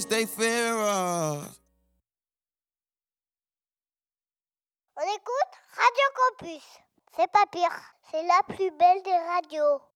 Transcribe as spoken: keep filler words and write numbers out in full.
us, they fear us. On écoute Radio Campus. C'est pas pire, c'est la plus belle des radios.